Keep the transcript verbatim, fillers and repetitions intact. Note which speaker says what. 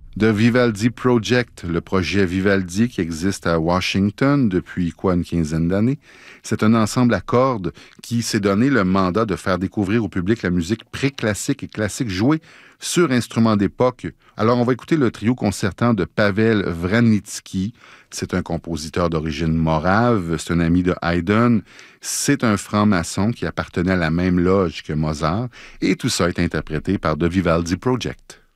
Speaker 1: The Vivaldi Project, le projet Vivaldi qui existe à Washington depuis quoi, une quinzaine d'années. C'est un ensemble à cordes qui s'est donné le mandat de faire découvrir au public la musique pré-classique et classique jouée sur instruments d'époque. Alors, on va écouter le trio concertant de Pavel Vranitzky. C'est un compositeur d'origine morave, c'est un ami de Haydn, c'est un franc-maçon qui appartenait à la même loge que Mozart, et tout ça est interprété par The Vivaldi Project.